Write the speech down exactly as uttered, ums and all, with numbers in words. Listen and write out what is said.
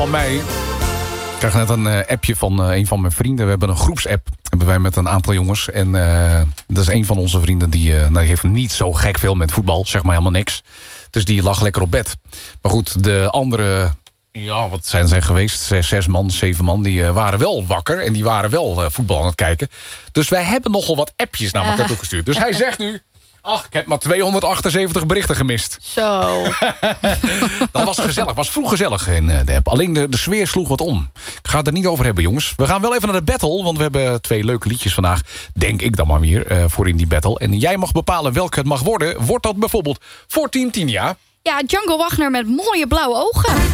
Van mij. Ik krijg net een uh, appje van uh, een van mijn vrienden. We hebben een groepsapp. Hebben wij met een aantal jongens. En uh, dat is een van onze vrienden. Die, uh, nou, die heeft niet zo gek veel met voetbal. Zeg maar helemaal niks. Dus die lag lekker op bed. Maar goed, de andere... Ja, wat zijn zij geweest? Zes, zes man, zeven man. Die uh, waren wel wakker. En die waren wel uh, voetbal aan het kijken. Dus wij hebben nogal wat appjes naar elkaar toegestuurd. Dus hij zegt nu... Ach, ik heb maar tweehonderdachtenzeventig berichten gemist. Zo. Dat was gezellig. Was vroeg gezellig in de app. Alleen de, de sfeer sloeg wat om. Ik ga het er niet over hebben, jongens. We gaan wel even naar de battle. Want we hebben twee leuke liedjes vandaag. Denk ik dan maar weer. Uh, voor in die battle. En jij mag bepalen welke het mag worden. Wordt dat bijvoorbeeld voor Team Tinia? Ja, Django Wagner met mooie blauwe ogen.